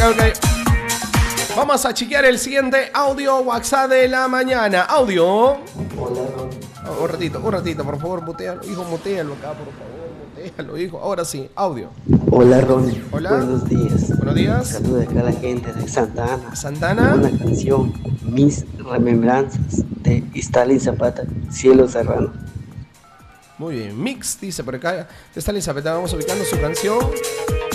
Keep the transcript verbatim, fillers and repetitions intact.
ok. Vamos a chequear el siguiente audio WhatsApp de la mañana. Audio. Hola, Oh, un ratito, un ratito, por favor, mutealo, hijo, mutealo acá, por favor, mutealo, hijo. Ahora sí, audio. Hola Ronnie. Hola. Buenos días. Buenos días. Saludos acá a la gente de Santa Ana. Santana. Una canción, Mis Remembranzas, de Stalin Zapata, Cielo Serrano. Muy bien, Mix dice por acá. Stalin Zapata, vamos ubicando su canción.